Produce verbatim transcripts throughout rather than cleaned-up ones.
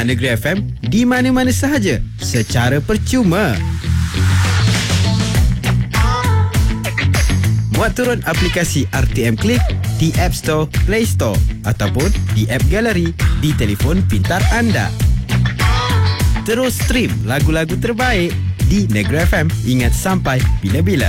dengar Negeri F M di mana-mana sahaja secara percuma. Muat turun aplikasi R T M Click di App Store, Play Store ataupun di App Gallery di telefon pintar anda. Terus stream lagu-lagu terbaik di Negeri F M. Ingat sampai bila-bila.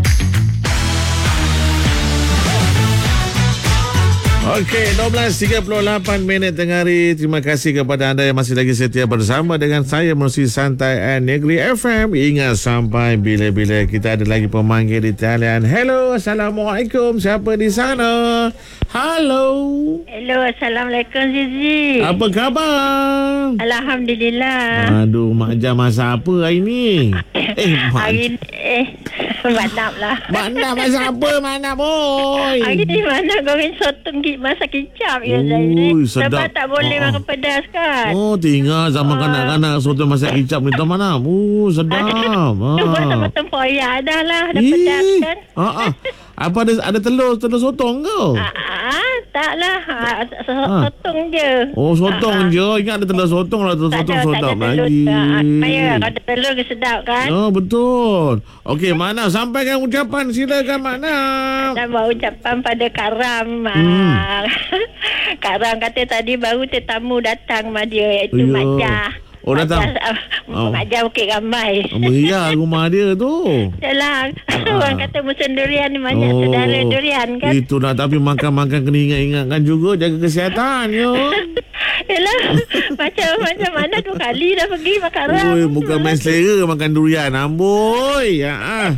Okey, dua belas tiga puluh lapan minit tengah hari. Terima kasih kepada anda yang masih lagi setia bersama dengan saya Menerusi Santai and Negeri F M. Ingat sampai bila-bila. Kita ada lagi pemanggil di talian. Hello, Assalamualaikum. Siapa di sana? Halo. Hello, Assalamualaikum Zizi. Apa khabar? Alhamdulillah. Aduh, Mak Jam masak apa hari ni? Eh, Mak Hari ni, eh, Manap lah. Manap masak apa, Manap boy? Hari ni mana goreng sotong masak kicap ya Zaini. Ui, sedap. Sebab tak boleh Oh. makan pedas kan. Oh, tinggal zaman Ah. kanak-kanak soto masak kicap ni, tuan Manap. Oh, sedap. Tu buat sama Ah. tempoyak dah lah. Dah Ih. pedas kan. Ah, ah. Apa ada ada telur telur sotong ke? Ah, ah, taklah. Ah, so- Ah. sotong je. Oh, sotong Ah, je. Ingat ada telur sotong lah. Telur Tak sotong ada, tak ada sedap telur. lagi. Ah, Maya, kalau ada telur ke sedap kan. Oh, betul. Okey, Manap, sampaikan ucapan. Silakan, Manap. Dan bawa ucapan pada Karam. Hmm. Ah. Karam kata tadi baru tetamu datang sama dia, iaitu Ya. Mak Jah. Oh, datang. Mak Jah, Oh. Mak Jah Bukit Ramai. Meriah rumah dia tu. Yalah. Orang kata musim durian ni banyak Oh. saudara durian kan. Itu dah, tapi makan-makan kena ingat-ingatkan juga, jaga kesihatan yo. Yalah. Macam macam mana dua kali dah pergi makan ram. Oi, bukan main selera makan durian, amboi. Ya ah.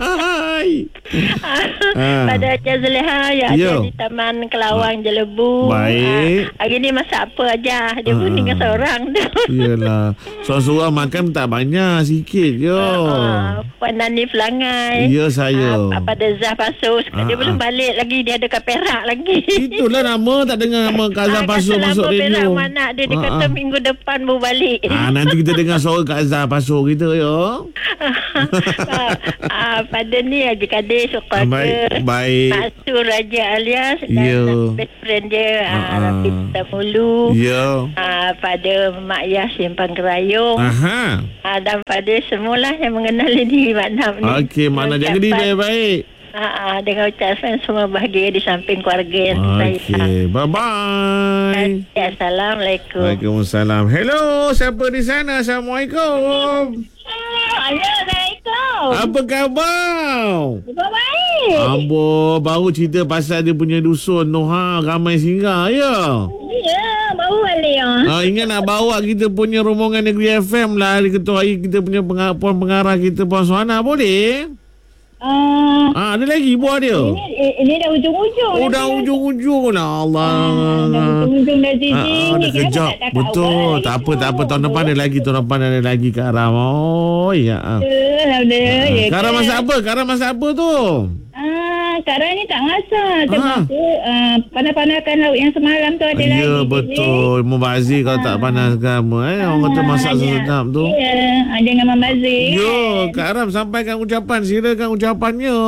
Ah. Pada Haji Zuleha yang Yo. ada di Taman Kelawang Jelebu. Baik. Ah, hari ni masak apa aja? Dia pun Ah. tinggal seorang tu. Iyalah. Seorang-seorang makan tak banyak, sikit je. Ah, Puan Nani Pelangai. Ya, saya. Ah, pada Zah Pasu. Ah, Dia belum ah. balik lagi. Dia ada kat Perak lagi. Itulah nama, tak dengar nama Kazah Ah, Pasu kata masuk lama Perak radio. mana dia. Dia Ah, kata ah. minggu depan baru balik. Ah, nanti kita dengar suara Kazah Pasu kita yo. ah, ah, pada ni Haji Kadir suka Baik, baik. Maksud Raja Alias dan Ya. best friend dia Ah, ah. ah, Rafi Tamulu. Ya. Ah, pada Mak Yah Simpang Kerayung. Aha. Ah, dan pada semualah yang mengenali diri Mak Nam ni. Okey, mana jaga diri baik-baik. Ah, ah, dengan ucapan semua bahagia di samping keluarga yang saya. Okey, bye-bye. Assalamualaikum. Waalaikumsalam. Hello, siapa di sana? Assalamualaikum. Assalamualaikum. Apa khabar? Baik. Ambo, baru cerita pasal dia punya dusun tu, ha, ramai singgah ya. Ya, baru balik ya. Ha, ingat nak bawa kita punya rombongan Negeri F M lah, hari ketua hari kita punya pengarah, puan pengarah kita, Puan Suhana, boleh? Ah, Ha, ada lagi buah dia. ini, ini dah ujung-ujung. Oh, dah ujung-ujung lah. Allah. Dah ujung-ujung dah Ah, Zizi. ah, dah Ni kenapa kejap. tak cakap Betul. awal Tak lagi apa, tu? tak apa. Tahun depan ada lagi. Tahun depan ada lagi Kak Ram. Oh, ya. Ah. Alhamdulillah. Ya Kak Ram ke? masak apa? Kak Ram masak apa tu? Ah, sekarang ni tak masak. Ah. Termasuk ah, panas-panaskan lauk yang semalam tu ada lagi. Ya, betul. Mubazir kalau tak panaskan. Eh, orang kata masak sedap tu. Ya, ah, jangan membazir. Yo, Kak Ram sampaikan ucapan. Silakan ucapannya.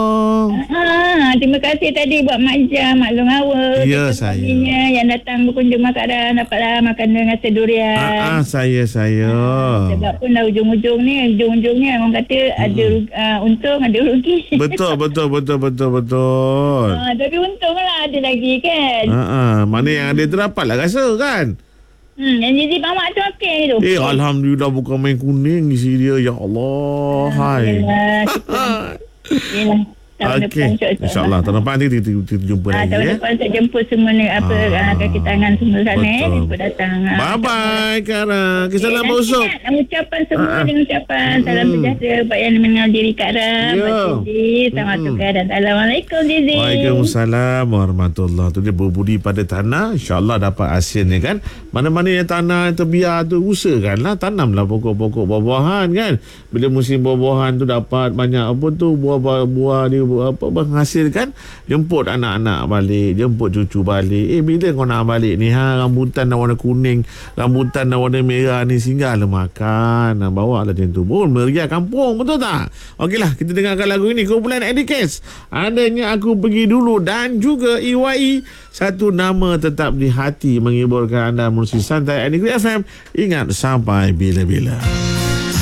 Ah, terima kasih tadi buat Mak Jah, Mak Long Awal. Ya, Kita saya. suaminya yang datang berkunjung makanan dapatlah makan dengan sedurian. Ah, ah, saya, saya. Sebab pun dah ujung-ujung ni, ujung-ujungnya orang kata ada uh, untung, ada rugi. Betul, betul, betul, betul, betul. Ah, tapi untunglah ada lagi kan. Ah, ah. Mana yang ada tu dapatlah rasa kan? Hmm, yang jadi mamak tu okey tu. Eh, Alhamdulillah bukan main kuning isi dia. Ya Allah. Hai. Yelah, kita, yelah. Tahun Okey. depan, InsyaAllah. Tahun depan nanti kita, kita jumpa Ah, lagi. tahun Eh. depan saya jemput semua ni apa Ah, ah, kaki tangan semua sana eh. betul. Jemput datang. Ah, Bye-bye, Kara. Kesalam nanti busuk. ingat, nak ucapan semua Ah, ah. dengan ucapan salam Hmm. sejahtera buat yang mengenal diri Kak Ram, Ya. Pak Cindy, sama Hmm. tukar dan Assalamualaikum Zizi. Waalaikumsalam warahmatullahi. Tu dia berbudi pada tanah, insyaAllah dapat hasilnya kan. Mana-mana yang tanah terbiar tu, usahakanlah tanamlah pokok-pokok buah-buahan kan. Bila musim buah-buahan tu dapat banyak apa tu, buah-buah buah dia apa menghasilkan, jemput anak-anak balik, jemput cucu balik. Eh, bila kau nak balik ni? Ha, rambutan dah warna kuning, rambutan dah warna merah ni, singgahlah makan. Bawa lah macam tu pun meriah kampung, betul tak? Okeylah, kita dengarkan lagu ini, kumpulan Eddie Case, Adanya Aku Pergi Dulu, dan juga E Y E, Satu Nama Tetap di Hati, menghiburkan anda menerusi Santai Negeri F M. Ingat sampai bila-bila.